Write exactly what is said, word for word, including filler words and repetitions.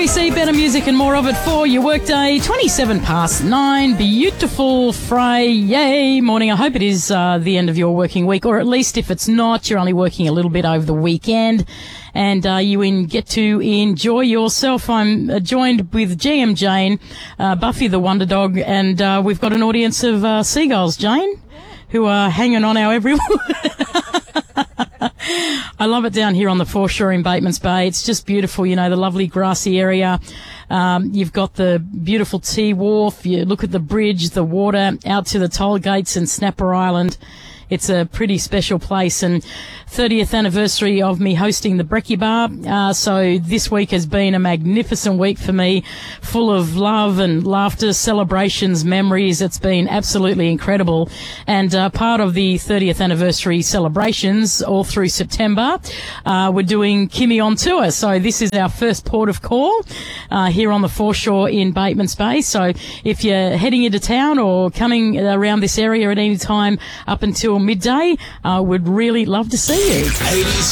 B C, better music and more of it for your workday. twenty-seven past nine, beautiful Friday morning. I hope it is uh, the end of your working week, or at least if it's not, you're only working a little bit over the weekend and uh, you in, get to enjoy yourself. I'm uh, joined with G M Jane, uh, Buffy the Wonder Dog, and uh, we've got an audience of uh, seagulls, Jane, who are hanging on our every I love it down here on the foreshore in Batemans Bay. It's just beautiful, you know, the lovely grassy area. Um, you've got the beautiful T Wharf. You look at the bridge, the water, out to the toll gates and Snapper Island. It's a pretty special place, and thirtieth anniversary of me hosting the Brekkie Bar. Uh, so this week has been a magnificent week for me, full of love and laughter, celebrations, memories. It's been absolutely incredible. And uh, part of the thirtieth anniversary celebrations all through September, uh, we're doing Kimmy on tour. So this is our first port of call uh, here on the foreshore in Batemans Bay. So if you're heading into town or coming around this area at any time up until midday, I uh, would really love to see you. eighties